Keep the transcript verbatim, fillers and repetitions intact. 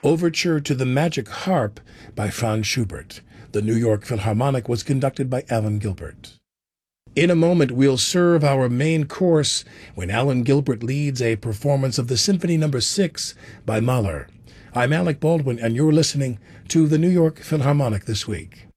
Overture to the Magic Harp by Franz Schubert. The New York Philharmonic was conducted by Alan Gilbert. In a moment, we'll serve our main course when Alan Gilbert leads a performance of the Symphony Number six by Mahler. I'm Alec Baldwin, and you're listening to the New York Philharmonic This Week.